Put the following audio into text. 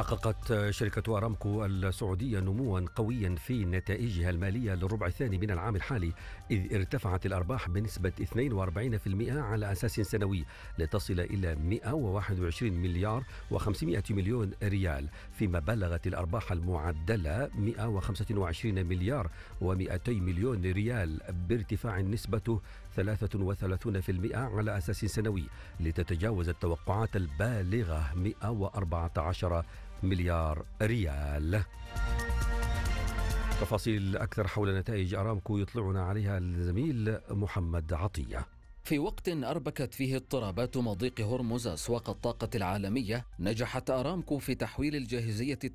حققت شركة أرامكو السعودية نموا قويا في نتائجها المالية للربع الثاني من العام الحالي، إذ ارتفعت الأرباح بنسبة 42% على أساس سنوي لتصل إلى 121 مليار و500 مليون ريال، فيما بلغت الأرباح المعدلة 125 مليار و200 مليون ريال بارتفاع نسبته 33% على أساس سنوي لتتجاوز التوقعات البالغة 114 مليار ريال. تفاصيل أكثر حول نتائج أرامكو يطلعنا عليها الزميل محمد عطية. في وقت أربكت فيه اضطرابات مضيق هرمز أسواق الطاقة العالمية، نجحت أرامكو في تحويل الجاهزية